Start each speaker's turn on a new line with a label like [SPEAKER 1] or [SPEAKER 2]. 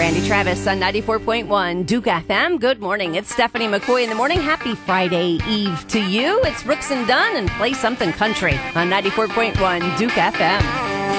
[SPEAKER 1] Randy Travis on 94.1 Duke FM. Good morning. It's Stephanie McCoy in the morning. Happy Friday Eve to you. It's Brooks and Dunn and Play Something Country on 94.1 Duke FM.